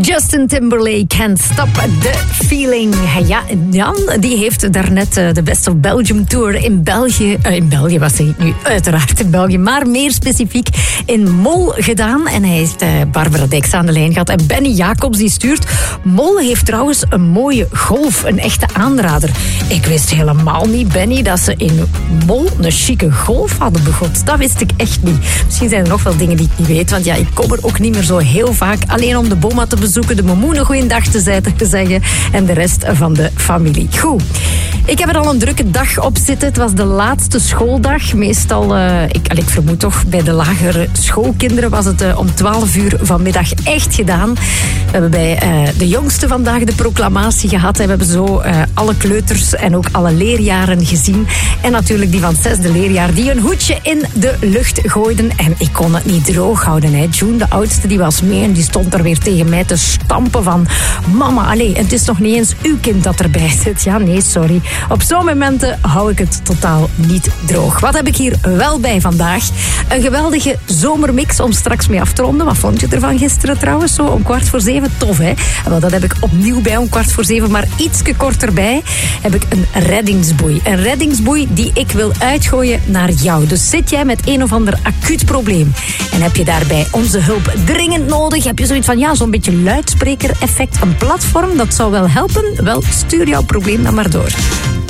Justin Timberlake, Can't Stop the Feeling. Ja, Jan die heeft daarnet de Best of Belgium Tour in België... in België, wat zeg ik nu? Uiteraard in België, maar meer specifiek in Mol gedaan. En hij heeft Barbara Dijks aan de lijn gehad. En Benny Jacobs die stuurt... Mol heeft trouwens een mooie golf, een echte aanrader. Ik wist helemaal niet, Benny, dat ze in Mol een chique golf hadden begot. Dat wist ik echt niet. Misschien zijn er nog wel dingen die ik niet weet, want ja, ik kom er ook niet meer zo heel vaak. Alleen om de Boma te bezoeken, de Momoen een goeiedag te zeggen en de rest van de familie. Goed. Ik heb er al een drukke dag op zitten. Het was de laatste schooldag. Meestal, ik vermoed toch, bij de lagere schoolkinderen was het om 12 uur vanmiddag echt gedaan. We hebben bij de jongste vandaag de proclamatie gehad. En we hebben zo alle kleuters en ook alle leerjaren gezien. En natuurlijk die van het 6e leerjaar die een hoedje in de lucht gooiden. En ik kon het niet droog houden. Hè. June, de oudste, die was mee en die stond er weer tegen mij te stampen van... Mama, allee, het is nog niet eens uw kind dat erbij zit. Ja, nee, sorry. Op zo'n momenten hou ik het totaal niet droog. Wat heb ik hier wel bij vandaag? Een geweldige zomermix om straks mee af te ronden. Wat vond je ervan gisteren trouwens? Zo om 6:15. Tof, hè? Wel, dat heb ik opnieuw bij om 6:15. Maar ietske korter bij heb ik een reddingsboei. Een reddingsboei die ik wil uitgooien naar jou. Dus zit jij met een of ander acuut probleem en heb je daarbij onze hulp dringend nodig? Heb je zoiets van, ja, zo'n beetje luidspreker-effect, een platform, dat zou wel helpen? Wel, stuur jouw probleem dan maar door.